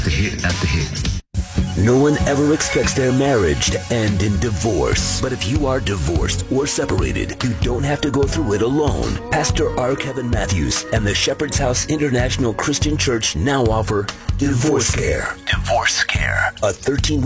The hit at the hit. No one ever expects their marriage to end in divorce. But if you are divorced or separated, you don't have to go through it alone. Pastor R. Kevin Matthews and the Shepherd's House International Christian Church now offer Divorce Care. Divorce Care. A 13-week